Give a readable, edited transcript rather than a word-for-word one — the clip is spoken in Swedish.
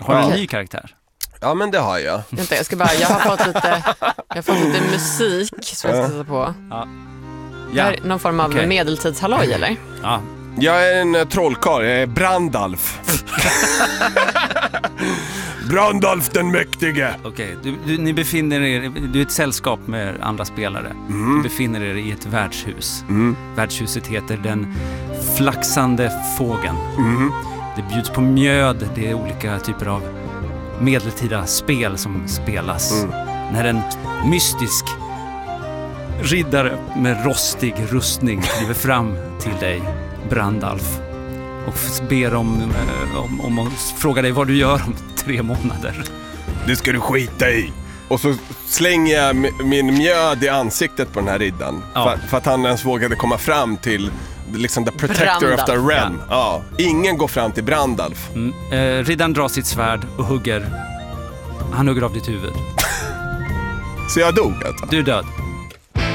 Har du en ny karaktär? Ja, men det har jag. Vänta, jag har fått lite musik som jag ska sätta på. Ja. Det här är någon form av medeltidshalloj, eller? Ja. Jag är en trollkarl, jag är Brandalf. Brandalf den mäktige. Okej, ni befinner er, du är ett sällskap med andra spelare. Du befinner er i ett värdshus. Värdshuset heter Den flaxande fågeln. Det bjuds på mjöd, det är olika typer av medeltida spel som spelas. När en mystisk riddare med rostig rustning kliver fram till dig, Brandalf, och ber om att fråga dig vad du gör om 3 månader. Det ska du skita i. Och så slänger jag min mjöd i ansiktet på den här riddaren. För att han ens vågade komma fram till liksom the protector Brandalf. of the realm. Ja. Ingen går fram till Brandalf. Riddaren drar sitt svärd och hugger. Han hugger av ditt huvud. Så jag dog alltså. Du är död.